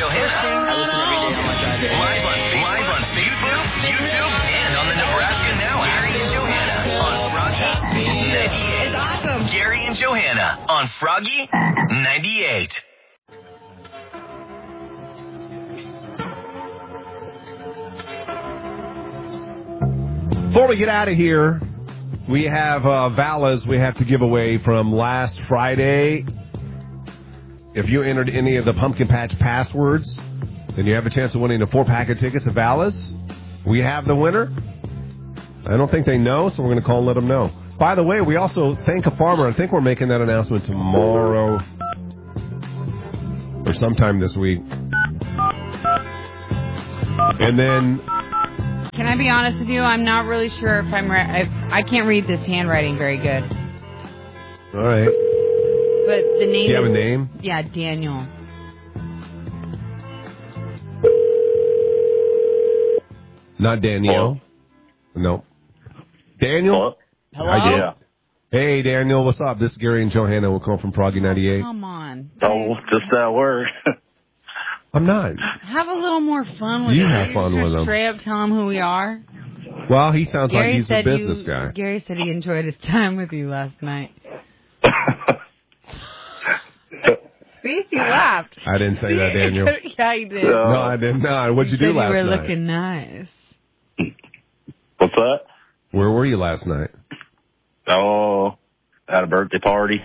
Johanna. I listen every day on my drive. Live on Facebook, YouTube, and on the Nebraska Now. Gary and Johanna on Froggy 98. It's awesome. Gary and Johanna on Froggy 98. Before we get out of here, we have Valas we have to give away from last Friday. If you entered any of the Pumpkin Patch passwords, then you have a chance of winning a 4-pack of tickets to Valas. We have the winner. I don't think they know, so we're going to call and let them know. By the way, we also thank a farmer. I think we're making that announcement tomorrow or sometime this week. And then... Can I be honest with you? I'm not really sure if I'm right. I can't read this handwriting very good. All right. But the name. Do you have a name? Yeah, Daniel. Not Danielle. No. Daniel? Hello? Yeah. Hey, Daniel, what's up? This is Gary and Johanna. We'll call from Froggy 98. Come on. Oh, just that word. I'm not. Have a little more fun with You him. have fun with him. Straight up tell him who we are. Well, he sounds like he's a business guy. Gary said he enjoyed his time with you last night. See, you laughed. I didn't say that, Daniel. Yeah, you did. No, I did not. What'd you do last night? You were looking nice. What's that? Where were you last night? Oh, at a birthday party.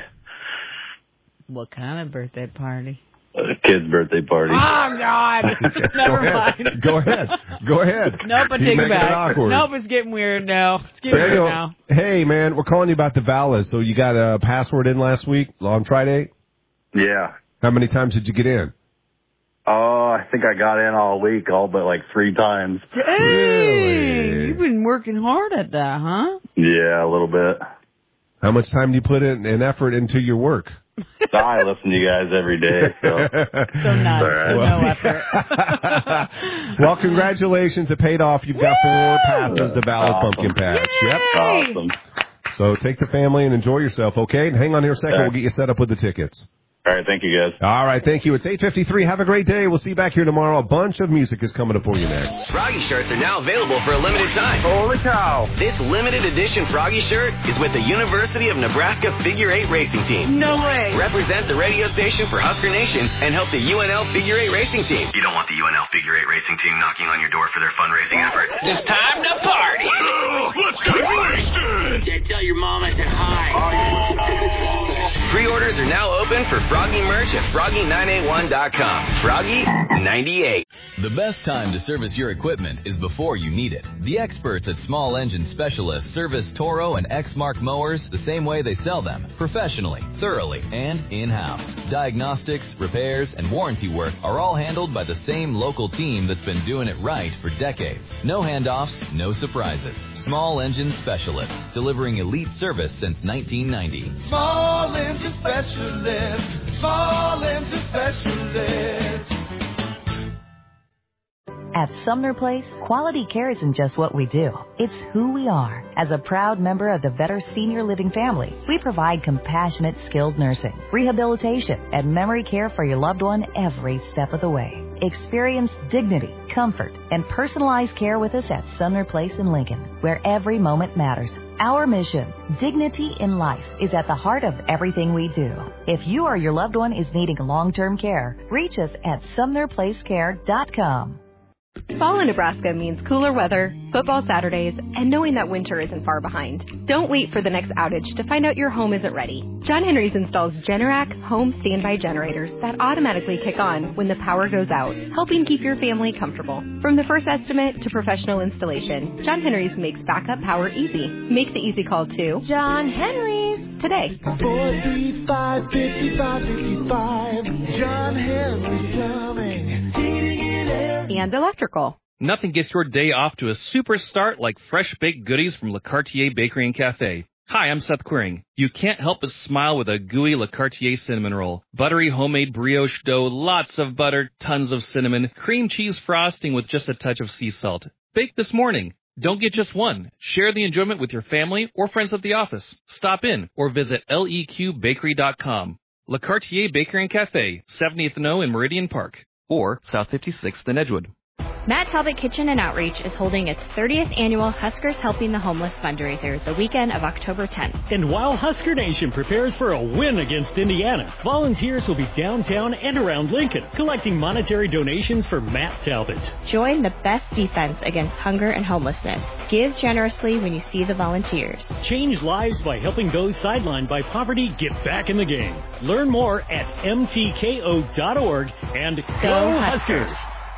What kind of birthday party? A kid's birthday party. Oh, God. Never mind. Go ahead. Nope, I take it back. Nope, it's getting weird now. It's getting weird now. Hey, man, we're calling you about the Valas. So you got a password in last week on Friday? Yeah. How many times did you get in? Oh, I think I got in all week, all but like 3 times. Hey, really? You've been working hard at that, huh? Yeah, a little bit. How much time do you put in effort into your work? I listen to you guys every day. So nice. Right. No effort. Well, congratulations. It paid off. You've got 4 passes to Valas Pumpkin Patch. Yay! Yep. Awesome. So take the family and enjoy yourself, okay? And hang on here a second. We'll get you set up with the tickets. All right, thank you, guys. All right, thank you. It's 8:53. Have a great day. We'll see you back here tomorrow. A bunch of music is coming up for you next. Froggy shirts are now available for a limited time. Holy cow. This limited edition Froggy shirt is with the University of Nebraska Figure 8 Racing Team. No way. Represent the radio station for Husker Nation and help the UNL Figure 8 Racing Team. You don't want the UNL Figure 8 Racing Team knocking on your door for their fundraising efforts. It's time to party. Let's get wasted. Tell your mom I said hi. Pre-orders are now open for Froggy merch at Froggy981.com. Froggy 98. The best time to service your equipment is before you need it. The experts at Small Engine Specialists service Toro and Exmark mowers the same way they sell them, professionally, thoroughly, and in-house. Diagnostics, repairs, and warranty work are all handled by the same local team that's been doing it right for decades. No handoffs, no surprises. Small Engine Specialists, delivering elite service since 1990. Small Engine Specialists. Small Engine Specialists. At Sumner Place, quality care isn't just what we do. It's who we are. As a proud member of the Vetter Senior Living family, we provide compassionate, skilled nursing, rehabilitation, and memory care for your loved one every step of the way. Experience dignity, comfort, and personalized care with us at Sumner Place in Lincoln, where every moment matters. Our mission, dignity in life, is at the heart of everything we do. If you or your loved one is needing long-term care, reach us at SumnerPlaceCare.com. Fall in Nebraska means cooler weather, football Saturdays, and knowing that winter isn't far behind. Don't wait for the next outage to find out your home isn't ready. John Henry's installs Generac home standby generators that automatically kick on when the power goes out, helping keep your family comfortable. From the first estimate to professional installation, John Henry's makes backup power easy. Make the easy call to John Henry's today. 435-5555. John Henry's Plumbing. Heating and air. And electrical. Nothing gets your day off to a super start like fresh baked goodies from Le Cartier Bakery and Cafe. Hi, I'm Seth Quiring. You can't help but smile with a gooey Le Cartier cinnamon roll. Buttery homemade brioche dough, lots of butter, tons of cinnamon, cream cheese frosting with just a touch of sea salt. Baked this morning. Don't get just one. Share the enjoyment with your family or friends at the office. Stop in or visit leqbakery.com. Le Cartier Bakery and Cafe, 70th and O in Meridian Park. or South 56th in Edgewood. Matt Talbot Kitchen and Outreach is holding its 30th annual Huskers Helping the Homeless fundraiser the weekend of October 10th. And while Husker Nation prepares for a win against Indiana, volunteers will be downtown and around Lincoln collecting monetary donations for Matt Talbot. Join the best defense against hunger and homelessness. Give generously when you see the volunteers. Change lives by helping those sidelined by poverty get back in the game. Learn more at mtko.org and go Huskers!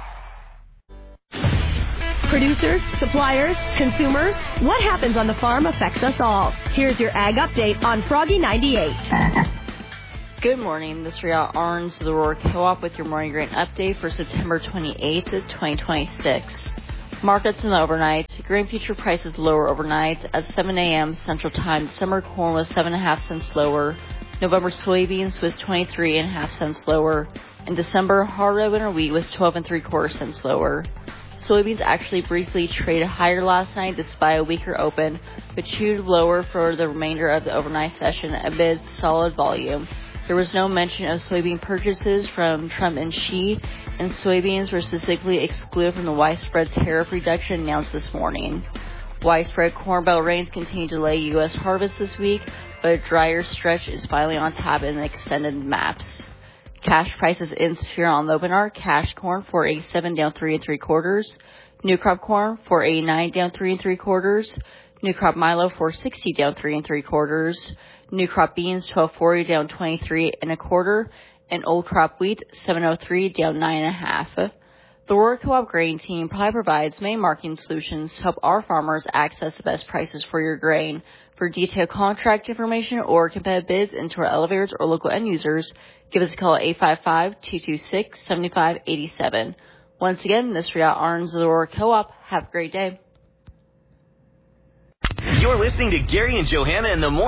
Producers, suppliers, consumers, what happens on the farm affects us all. Here's your Ag Update on Froggy 98. Good morning. This is Rhea Arns of the Aurora Co-op with your morning grain update for September 28th, 2026. Markets in the overnight. Grain future prices lower overnight. At 7 a.m. Central Time, December corn was 7.5 cents lower. November soybeans was 23.5 cents lower. In December, hard red winter wheat was 12 3/4 cents lower. Soybeans actually briefly traded higher last night despite a weaker open, but chewed lower for the remainder of the overnight session amid solid volume. There was no mention of soybean purchases from Trump and Xi, and soybeans were specifically excluded from the widespread tariff reduction announced this morning. Widespread Corn Belt rains continue to delay U.S. harvest this week, but a drier stretch is finally on tap in the extended maps. Cash prices in Sphere on Lobinar. Cash corn $4.87 down 3 3/4. New crop corn $4.89 down 3 3/4. New crop Milo $4.60 down 3 3/4. New crop beans $12.40 down 23 1/4. And old crop wheat $7.03 down 9 1/2. The Aurora Co-op grain team probably provides main marketing solutions to help our farmers access the best prices for your grain. For detailed contract information or competitive bids into our elevators or local end users, give us a call at 855-226-7587. Once again, this is Rhea Arns of the Aurora Co-op. Have a great day. You're listening to Gary and Johanna in the morning.